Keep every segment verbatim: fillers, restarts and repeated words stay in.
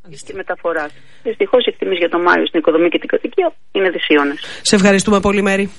μεταφοράς. Δυστυχώς οι εκτιμήσεις για τον Μάιο στην οικοδομή και την κατοικία είναι δυσίωνες. Σε ευχαριστούμε πολύ, Μέρη.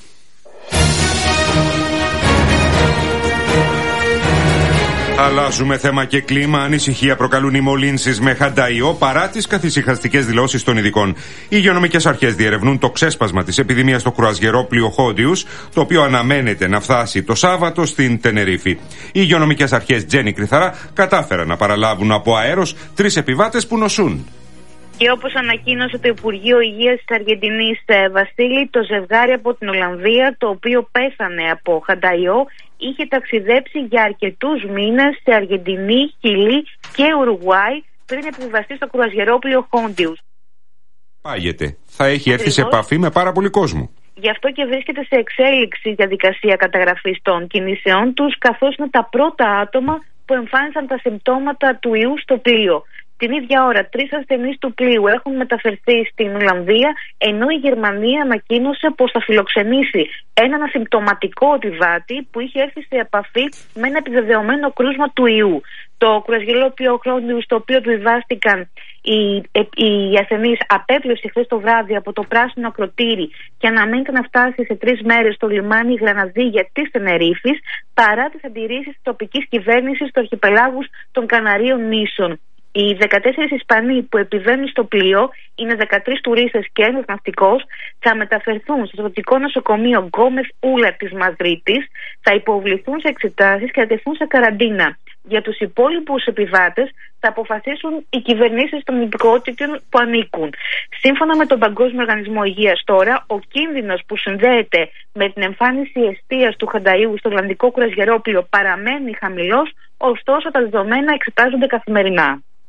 Αλλάζουμε θέμα και κλίμα. Ανησυχία προκαλούν οι μολύνσεις με χανταϊό παρά τις καθησυχαστικές δηλώσεις των ειδικών. Οι υγειονομικές αρχές διερευνούν το ξέσπασμα της επιδημίας στο κρουαζιερόπλοιο Χόντιους, το οποίο αναμένεται να φτάσει το Σάββατο στην Τενερίφη. Οι υγειονομικές αρχές Τζένι Κρυθαρά κατάφεραν να παραλάβουν από αέρος τρεις επιβάτες που νοσούν. Και όπως ανακοίνωσε το Υπουργείο Υγείας της Αργεντινής, Βασίλη, το ζευγάρι από την Ολλανδία, το οποίο πέθανε από χανταϊό, είχε ταξιδέψει για αρκετούς μήνες σε Αργεντινή, Χιλή και Ουρουγουάη πριν επιβιβαστεί στο κρουαζιερόπλοιο Χόντιους. Πάγεται. Θα έχει έρθει σε επαφή με πάρα πολύ κόσμο. Γι' αυτό και βρίσκεται σε εξέλιξη η διαδικασία καταγραφής των κινήσεών τους, καθώς είναι τα πρώτα άτομα που εμφάνισαν τα συμπτώματα του ιού στο πλοίο. Την ίδια ώρα, τρεις ασθενείς του πλοίου έχουν μεταφερθεί στην Ολλανδία, ενώ η Γερμανία ανακοίνωσε πως θα φιλοξενήσει έναν ασυμπτωματικό οδηβάτη που είχε έρθει σε επαφή με ένα επιβεβαιωμένο κρούσμα του ιού. Το κρουαζιερόπλοιο Χόντιους, στο οποίο επιβιβάστηκαν οι, οι ασθενείς, απέπλευσε χθες το βράδυ από το πράσινο ακροτήρι και αναμένεται να φτάσει σε τρεις μέρες στο λιμάνι Γραναδίγια της Τενερίφης, παρά τις αντιρρήσεις της τοπικής κυβέρνησης του αρχιπελάγους των Καναρίων νήσων. Οι δεκατέσσερις Ισπανοί που επιβαίνουν στο πλοίο, είναι δεκατρείς τουρίστες και ένας ναυτικός, θα μεταφερθούν στο στρατιωτικό νοσοκομείο Γκόμες Ούλα της Μαδρίτης, θα υποβληθούν σε εξετάσεις και θα τεθούν σε καραντίνα. Για τους υπόλοιπους επιβάτες θα αποφασίσουν οι κυβερνήσεις των υπηκότητων που ανήκουν. Σύμφωνα με τον Παγκόσμιο Οργανισμό Υγείας τώρα, ο κίνδυνος που συνδέεται με την εμφάνιση εστίας του χανταϊού στο Ολλανδικό κρουαζιερόπλοιο παραμένει χαμηλός, ωστόσο τα δεδομένα εξετάζονται καθημερινά.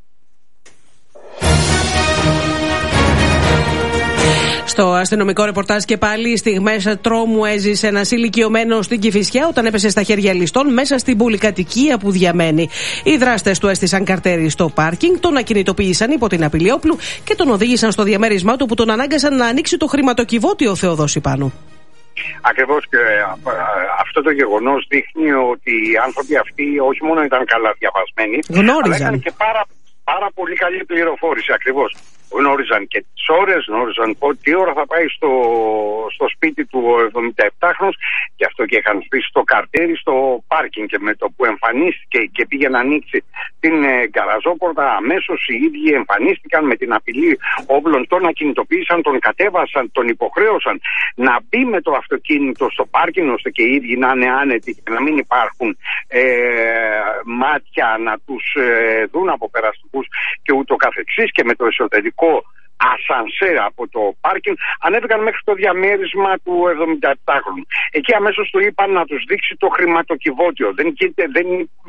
Στο αστυνομικό ρεπορτάζ και πάλι, στιγμές τρόμου έζησε ένας ηλικιωμένος στην Κηφισιά όταν έπεσε στα χέρια ληστών μέσα στην πολυκατοικία που διαμένει. Οι δράστες του έστησαν καρτέρι στο πάρκινγκ, τον ακινητοποίησαν υπό την απειλή όπλου και τον οδήγησαν στο διαμέρισμά του, που τον ανάγκασαν να ανοίξει το χρηματοκιβώτιο Θεοδόση Πάνου. Ακριβώς, και αυτό το γεγονός δείχνει ότι οι άνθρωποι αυτοί όχι μόνο ήταν καλά διαβασμένοι, γνώριζαν, αλλά είχαν και πάρα, πάρα πολύ καλή πληροφόρηση. Ακριβώς. Γνώριζαν και τις ώρες, γνώριζαν τι ώρα θα πάει στο, στο σπίτι του εβδομηνταεπτάχρονος, γι' αυτό και είχαν στήσει το καρτέρι στο πάρκινγκ, και με το που εμφανίστηκε και πήγε να ανοίξει την ε, γκαραζόπορτα, αμέσως οι ίδιοι εμφανίστηκαν με την απειλή όπλων, τον ακινητοποίησαν, τον κατέβασαν, τον υποχρέωσαν να μπει με το αυτοκίνητο στο πάρκινγκ, ώστε και οι ίδιοι να είναι άνετοι και να μην υπάρχουν ε, μάτια να τους ε, δουν από περαστικούς και ούτω καθεξής, και με το εσωτερικό ασανσέρ από το πάρκινγκ ανέβηκαν μέχρι το διαμέρισμα του εβδομηνταεπτάχρονου. Εκεί αμέσως του είπαν να τους δείξει το χρηματοκιβώτιο. Δεν, δεν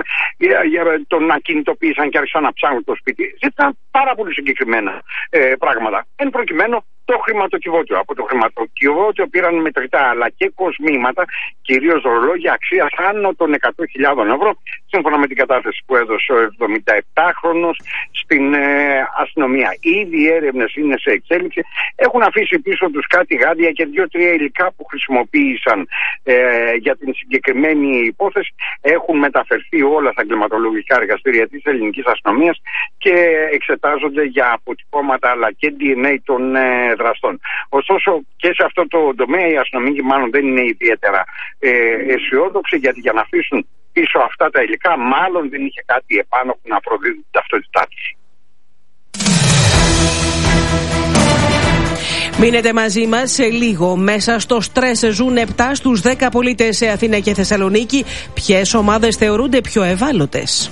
τον ακινητοποίησαν και άρχισαν να ψάχνουν το σπίτι. Ζήτησαν πάρα πολύ συγκεκριμένα ε, πράγματα. Εν προκειμένου το χρηματοκιβώτιο. Από το χρηματοκιβώτιο πήραν μετρητά αλλά και κοσμήματα, κυρίως ρολόγια αξίας άνω των εκατό χιλιάδων ευρώ, σύμφωνα με την κατάθεση που έδωσε ο εβδομηνταεπτάχρονος στην ε, αστυνομία. Ήδη οι έρευνες είναι σε εξέλιξη. Έχουν αφήσει πίσω τους κάτι γάντια και δύο-τρία υλικά που χρησιμοποίησαν ε, για την συγκεκριμένη υπόθεση. Έχουν μεταφερθεί όλα στα εγκληματολογικά εργαστήρια της ελληνικής αστυνομίας και εξετάζονται για αποτυπώματα αλλά και ντι εν έι των ε, δραστών. Ωστόσο και σε αυτό το τομέα οι αστυνομικοί μάλλον δεν είναι ιδιαίτερα ε, αισιόδοξοι, γιατί για να αφήσουν πίσω αυτά τα υλικά μάλλον δεν είχε κάτι επάνω που να προδίδουν την ταυτότητά της. Μείνετε μαζί μας σε λίγο. Μέσα στο στρες ζουν επτά στους δέκα πολίτες σε Αθήνα και Θεσσαλονίκη. Ποιες ομάδες θεωρούνται πιο ευάλωτες?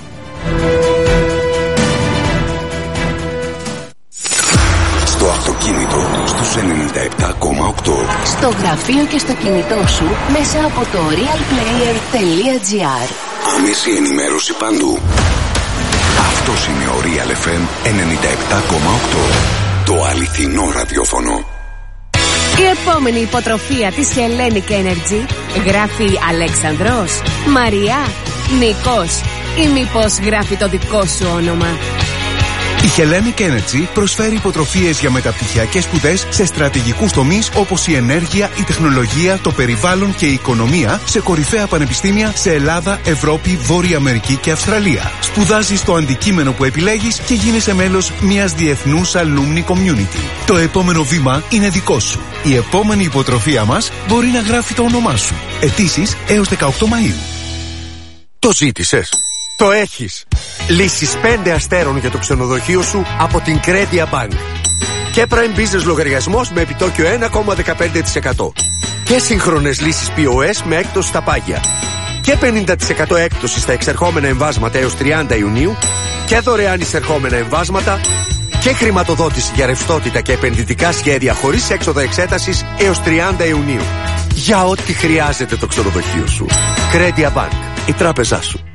Στο αυτοκίνητο στους ενενήντα επτά κόμμα οκτώ. Στο γραφείο και στο κινητό σου μέσα από το realplayer τελεία τζι άρ. Άμεση ενημέρωση παντού. Αυτός είναι ο Real εφ εμ ενενήντα επτά κόμμα οκτώ. Το αληθινό ραδιόφωνο. Η επόμενη υποτροφία της Hellenic Energy γράφει Αλέξανδρος, Μαριά, Νικός, ή μήπως γράφει το δικό σου όνομα? Η Hellenic Energy προσφέρει υποτροφίες για μεταπτυχιακές σπουδές σε στρατηγικούς τομείς όπως η ενέργεια, η τεχνολογία, το περιβάλλον και η οικονομία σε κορυφαία πανεπιστήμια σε Ελλάδα, Ευρώπη, Βόρεια Αμερική και Αυστραλία. Σπουδάζεις το αντικείμενο που επιλέγεις και γίνεσαι μέλος μιας διεθνούς alumni community. Το επόμενο βήμα είναι δικό σου. Η επόμενη υποτροφία μας μπορεί να γράφει το όνομά σου. Αιτήσεις έως δεκαοκτώ Μαΐου. Το ζήτησες. Το έχεις. Λύσεις πέντε αστέρων για το ξενοδοχείο σου από την Credia Bank. Και Prime Business λογαριασμός με επιτόκιο ένα κόμμα δεκαπέντε τοις εκατό. Και σύγχρονες λύσεις πι ο ες με έκπτωση στα πάγια. Και πενήντα τοις εκατό έκπτωση στα εξερχόμενα εμβάσματα έως τριάντα Ιουνίου. Και δωρεάν εισερχόμενα εμβάσματα. Και χρηματοδότηση για ρευστότητα και επενδυτικά σχέδια χωρίς έξοδα εξέτασης έως τριάντα Ιουνίου. Για ό,τι χρειάζεται το ξενοδοχείο σου. Credia Bank. Η τράπεζά σου.